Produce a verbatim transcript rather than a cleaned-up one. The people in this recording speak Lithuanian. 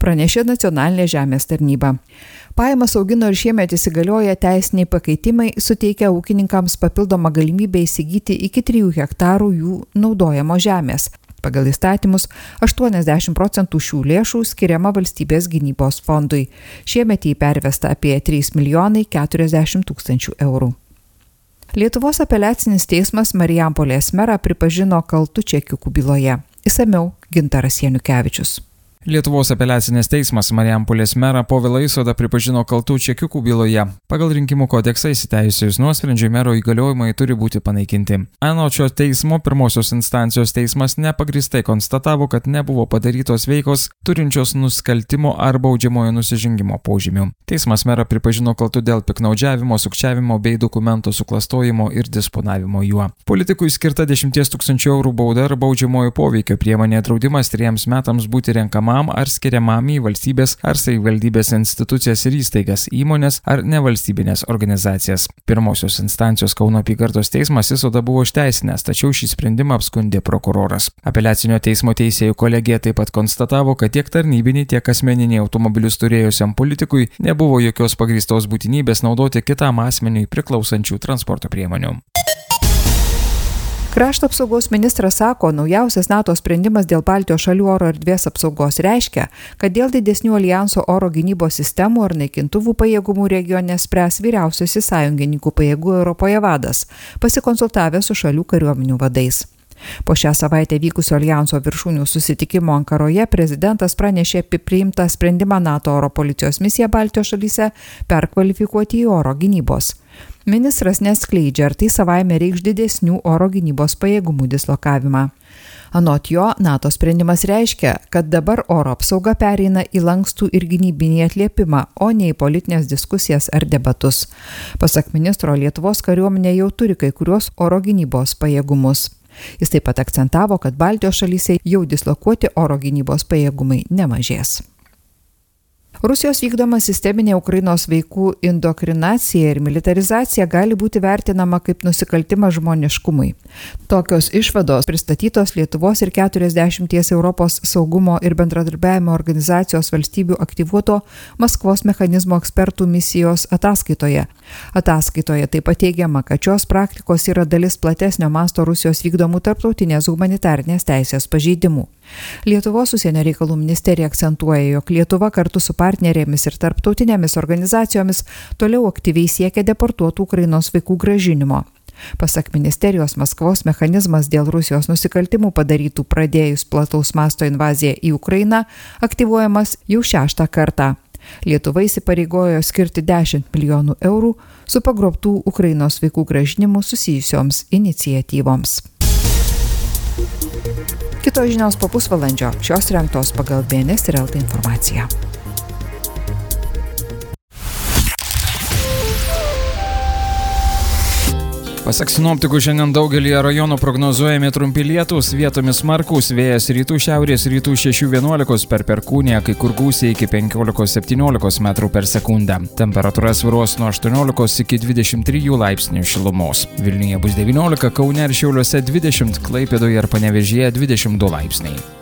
pranešė nacionalinė žemės tarnyba. Pajamas augino ir šiemet įsigalioję teisiniai pakeitimai suteikia ūkininkams papildomą galimybę įsigyti iki trijų hektarų jų naudojamo žemės. Pagal įstatymus aštuoniasdešimt procentų šių lėšų skiriama valstybės gynybos fondui. Šiemet jį pervesta apie trys milijonai keturiasdešimt tūkstančių eurų. Lietuvos apeliacinis teismas Marijampolės merą pripažino kaltu čekiukų byloje. Išsamiau Gintaras Janukevičius. Lietuvos apeliacinės teismas Marijampolės merą Povilą Isodą pripažino kaltų čekiukų byloje. Pagal rinkimų kodeksą įsiteisėjus nuosprendžiui mero įgaliojimai turi būti panaikinti. Anot šio teismo pirmosios instancijos teismas nepagristai konstatavo, kad nebuvo padarytos veikos turinčios nusikaltimo ar baudžiamojo nusižengimo požymių. Teismas merą pripažino kaltu dėl piknaudžiavimo, sukčiavimo bei dokumento suklastojimo ir disponavimo juo. Politikui skirta dešimties tūkstančių eurų bauda ir baudžiamojo poveikio priemonė draudimas trejiems metams būti renkama ar skiriamam į valstybės ar savivaldybės institucijas ir įstaigas, įmonės ar nevalstybinės organizacijas. Pirmosios instancijos Kauno apygardos teismas Isodą buvo išteisinęs, tačiau šį sprendimą apskundė prokuroras. Apeliacinio teismo teisėjų kolegija taip pat konstatavo, kad tiek tarnybiniai, tiek asmeniniai automobilius turėjusiam politikui nebuvo jokios pagrįstos būtinybės naudoti kitam asmeniui priklausančių transporto priemonių. Krašto apsaugos ministras sako, naujausias NATO sprendimas dėl Baltijos šalių oro erdvės apsaugos reiškia, kad dėl didesnių alijanso oro gynybos sistemų ar naikintuvų pajėgumų regione spręs vyriausiasis sąjungininkų pajėgų Europoje vadas, pasikonsultavęs su šalių kariuomenių vadais. Po šią savaitę vykusio alijanso viršūnių susitikimo Ankaroje prezidentas pranešė apie priimtą sprendimą NATO oro policijos misiją Baltijos šalyse perkvalifikuoti į oro gynybos. Ministras neskleidžia, ar tai savaime reikš didesnių oro gynybos pajėgumų dislokavimą. Anot jo, NATO sprendimas reiškia, kad dabar oro apsauga pereina į lankstų ir gynybinį atliepimą, o ne į politinės diskusijas ar debatus. Pasak ministro, Lietuvos kariuomenė jau turi kai kuriuos oro gynybos pajėgumus. Jis taip pat akcentavo, kad Baltijos šalyse jau dislokuoti oro gynybos pajėgumai nemažės. Rusijos vykdoma sisteminė Ukrainos vaikų indoktrinacija ir militarizacija gali būti vertinama kaip nusikaltimas žmoniškumui. Tokios išvados pristatytos Lietuvos ir keturiasdešimties Europos saugumo ir bendradarbiavimo organizacijos valstybių aktyvuoto Maskvos mechanizmo ekspertų misijos ataskaitoje. Ataskaitoje taip pat teigiama, kad šios praktikos yra dalis platesnio masto Rusijos vykdomų tarptautinės humanitarinės teisės pažeidimų. Lietuvos užsienio reikalų ministerija akcentuoja, jog Lietuva kartu su partnerėmis ir tarptautinėmis organizacijomis toliau aktyviai siekia deportuotų Ukrainos vaikų grąžinimo. Pasak ministerijos, Maskvos mechanizmas dėl Rusijos nusikaltimų padarytų pradėjus plataus masto invaziją į Ukrainą aktyvuojamas jau šeštą kartą. Lietuva įsipareigojo skirti dešimt milijonų eurų su pagrobtų Ukrainos vaikų grąžinimu susijusioms iniciatyvoms. Kitos žinios po pusvalandžio, šios rengtos pagal B N S ir L T informaciją. Pasak sinoptikų, šiandien daugelį rajonų prognozuojami trumpi lietūs, vietomis smarkūs, vėjas rytų šiaurės rytų šeši vienuolika per perkūniją, kai kur gūsiai iki penkiolika septyniolika metrų per sekundę. Temperatūra svyruos nuo aštuoniolikos iki dvidešimt trijų laipsnių šilumos. Vilniuje bus devyniolika, Kaune ir Šiauliuose dvidešimt, Klaipėdoje ir Panevėžyje dvidešimt du laipsniai.